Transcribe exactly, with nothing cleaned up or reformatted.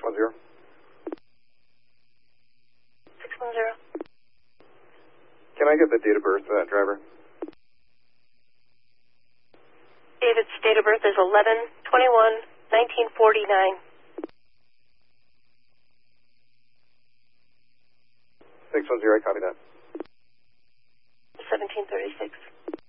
one zero. six one zero. Can I get the date of birth of that driver? David's date of birth is eleven twenty-one nineteen forty-nine. six one zero, I copy that. seventeen thirty-six.